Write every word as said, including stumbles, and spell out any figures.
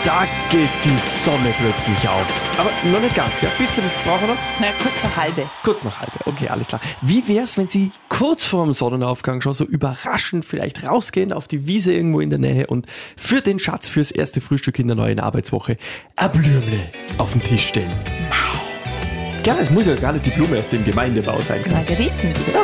Da geht die Sonne plötzlich auf. Aber noch nicht ganz, gell? Ein bisschen brauchen wir noch? Na, kurz eine halbe. Kurz nach halbe, okay, alles klar. Wie wär's, wenn Sie kurz vor dem Sonnenaufgang schon so überraschend vielleicht rausgehen auf die Wiese irgendwo in der Nähe und für den Schatz fürs erste Frühstück in der neuen Arbeitswoche ein Blümle auf den Tisch stellen? Nein. Gerne, es muss ja gar nicht die Blume aus dem Gemeindebau sein. Margeriten. Ja,